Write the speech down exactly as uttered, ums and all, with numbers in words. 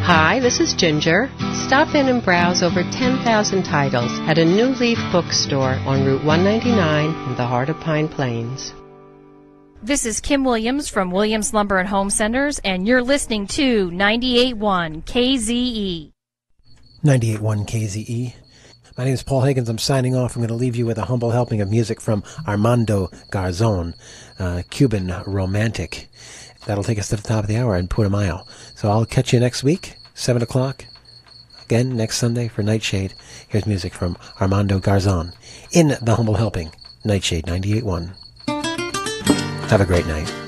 Hi, this is Ginger. Stop in and browse over ten thousand titles at a New Leaf bookstore on Route one ninety-nine in the heart of Pine Plains. This is Kim Williams from Williams Lumber and Home Centers, and you're listening to ninety-eight point one K Z E. ninety-eight point one K Z E. My name is Paul Higgins. I'm signing off. I'm going to leave you with a humble helping of music from Armando Garzón, uh, Cuban romantic. That'll take us to the top of the hour in Putumayo. So I'll catch you next week, seven o'clock. Again, next Sunday for Nightshade. Here's music from Armando Garzón in The Humble Helping, Nightshade ninety-eight point one. Have a great night.